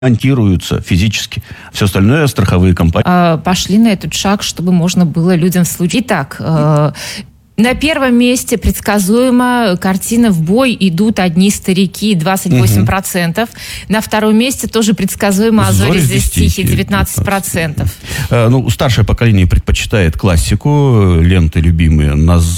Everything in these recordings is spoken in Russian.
монтируются физически. Все остальное страховые компании. Пошли на этот шаг, чтобы можно было людям в случае. Итак, на первом месте предсказуемо картина «В бой идут одни старики» 28%. На втором месте тоже предсказуемо «А зори здесь тихие» 19%. Старшее поколение предпочитает классику. Ленты любимые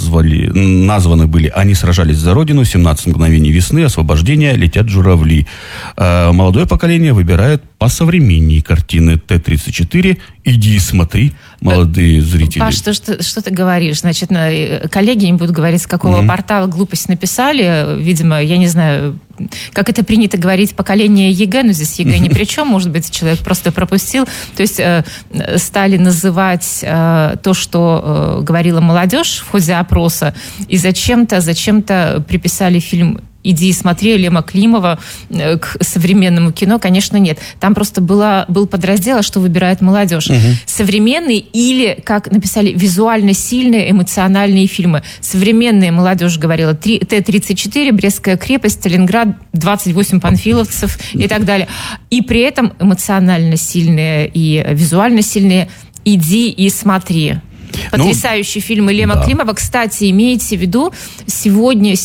названы были «Они сражались за Родину», «17 мгновений весны», «Освобождение», «Летят журавли». Молодое поколение выбирает посовременнее картины Т-34. «Иди и смотри», молодые зрители. Паш, что ты говоришь? Значит, коллеги не будут говорить, с какого портала глупость написали. Видимо, я не знаю, как это принято говорить, поколение ЕГЭ, но здесь ЕГЭ ни при чем. Может быть, человек просто пропустил. То есть стали называть то, что говорила молодежь в ходе опроса, и зачем-то приписали фильм «Иди и смотри» Лема Климова к современному кино. Конечно, нет. Там просто был подраздел, что выбирает молодежь. Современные или, как написали, визуально сильные, эмоциональные фильмы. Современная молодежь говорила Т-34, Брестская крепость, Сталинград, 28 панфиловцев и так далее. И при этом эмоционально сильные и визуально сильные «Иди и смотри». Потрясающий фильм Лема Климова. Кстати, имейте в виду, сегодня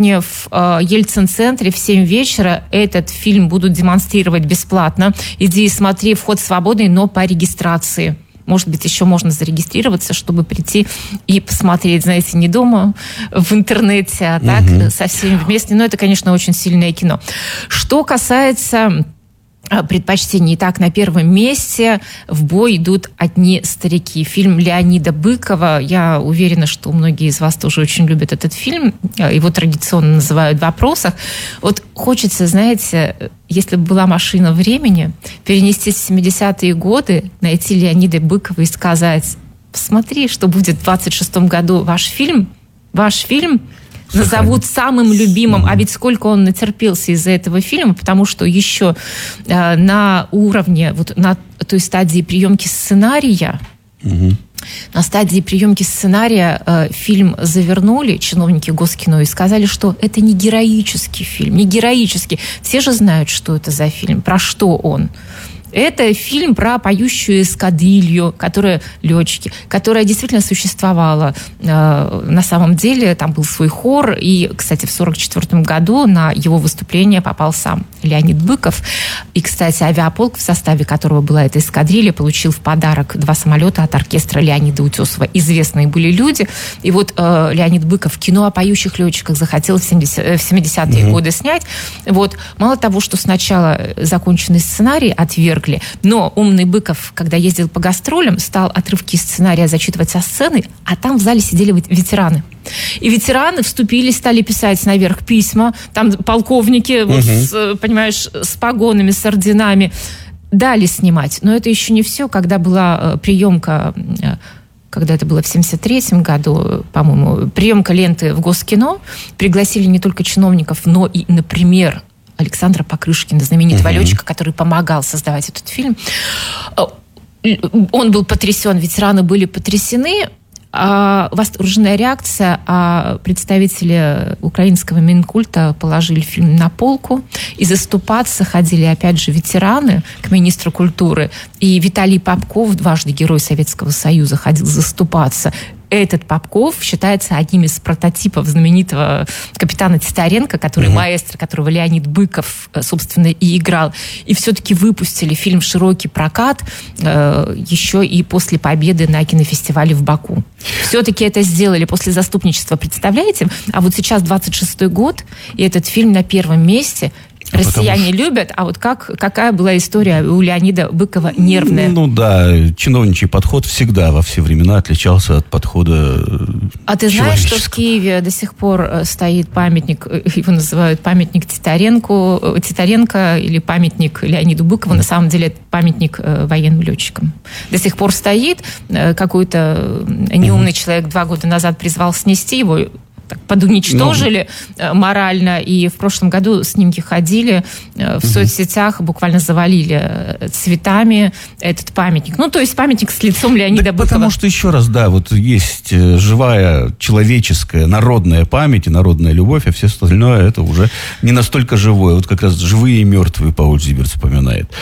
в Ельцин-центре в 7 вечера этот фильм будут демонстрировать бесплатно. «Иди и смотри», вход свободный, но по регистрации. Может быть, еще можно зарегистрироваться, чтобы прийти и посмотреть, знаете, не дома, в интернете, а так, со всеми вместе. Но это, конечно, очень сильное кино. Что касается предпочтений. Итак, на первом месте «В бой идут одни старики». Фильм Леонида Быкова. Я уверена, что многие из вас тоже очень любят этот фильм. Его традиционно называют «В вопросах». Вот хочется, знаете, если бы была машина времени, перенестись в 70-е годы, найти Леонида Быкова и сказать: посмотри, что будет в 26-м году. Ваш фильм назовут самым любимым, а ведь сколько он натерпелся из-за этого фильма, потому что еще на уровне, вот на той стадии приемки сценария, фильм завернули чиновники Госкино и сказали, что это не героический фильм, не героический. Все же знают, что это за фильм, про что он. Это фильм про поющую эскадрилью, летчики, которая действительно существовала на самом деле. Там был свой хор. И, кстати, в 1944 году на его выступление попал сам Леонид Быков. И, кстати, авиаполк, в составе которого была эта эскадрилья, получил в подарок 2 самолета от оркестра Леонида Утесова. Известные были люди. И вот Леонид Быков кино о поющих летчиках захотел в 70-е годы снять. Вот. Мало того, что сначала законченный сценарий отверг, но умный Быков, когда ездил по гастролям, стал отрывки из сценария зачитывать со сцены, а там в зале сидели ветераны. И ветераны вступили, стали писать наверх письма. Там полковники, понимаешь, с погонами, с орденами. Дали снимать. Но это еще не все. Когда была приемка, когда это было в 1973 году, по-моему, приемка ленты в Госкино, пригласили не только чиновников, но и, например, Александра Покрышкина, знаменитого летчика, который помогал создавать этот фильм. Он был потрясен, ветераны были потрясены. Восторженная реакция, а представители украинского Минкульта положили фильм на полку, и заступаться ходили, опять же, ветераны к министру культуры. И Виталий Попков, дважды Герой Советского Союза, ходил заступаться. Этот Попков считается одним из прототипов знаменитого капитана Титаренко, который маэстро, которого Леонид Быков, собственно, и играл. И все-таки выпустили фильм в широкий прокат еще и после победы на кинофестивале в Баку. Все-таки это сделали после заступничества, представляете? А вот сейчас 26-й год, и этот фильм на первом месте. Россияне любят, а вот какая была история у Леонида Быкова нервная? Чиновничий подход всегда во все времена отличался от подхода А ты знаешь, что в Киеве до сих пор стоит памятник, его называют памятник Титаренко или памятник Леониду Быкову, на самом деле это памятник военным летчикам. До сих пор стоит, какой-то неумный человек 2 года назад призвал снести его, подуничтожили морально, и в прошлом году снимки ходили в соцсетях, буквально завалили цветами этот памятник. То есть памятник с лицом Леонида Быкова. Потому что, еще раз, есть живая, человеческая, народная память и народная любовь, а все остальное это уже не настолько живое. Вот как раз живые и мертвые Пауль Зиберт вспоминает.